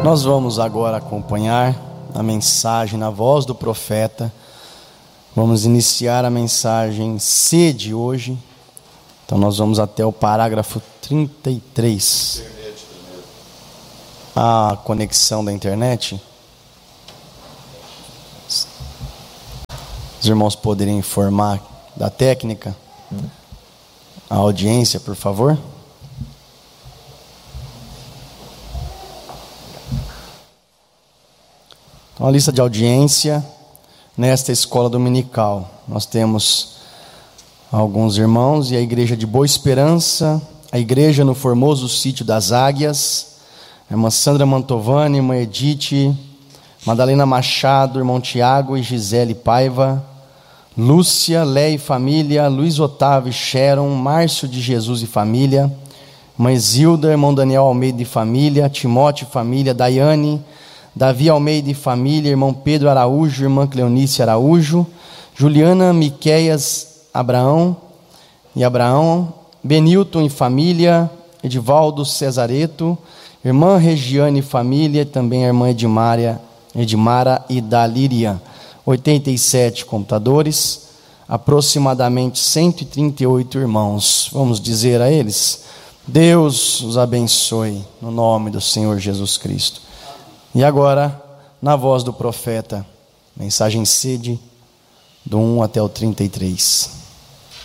Nós vamos agora acompanhar a mensagem na voz do profeta. Vamos iniciar a mensagem sede hoje. Então nós vamos até o parágrafo 33. A conexão da internet. Os irmãos poderiam informar da técnica? A audiência, por favor. Então, a lista de audiência nesta escola dominical. Nós temos alguns irmãos e a igreja de Boa Esperança, a igreja no Formoso Sítio das Águias, a irmã Sandra Mantovani, irmã Edith, Madalena Machado, irmão Tiago e Gisele Paiva, Lúcia, Lé e família, Luiz Otávio e Sharon, Márcio de Jesus e família, irmã Zilda, irmão Daniel Almeida e família, Timóteo e família, Daiane, Davi Almeida e família, irmão Pedro Araújo, irmã Cleonice Araújo, Juliana Miqueias Abraão, Benilton e família, Edivaldo Cesareto, irmã Regiane e família, também a irmã Edmara e Dalíria. 87 computadores, aproximadamente 138 irmãos. Vamos dizer a eles: Deus os abençoe, no nome do Senhor Jesus Cristo. E agora, na voz do profeta, mensagem sede, do 1 até o 33.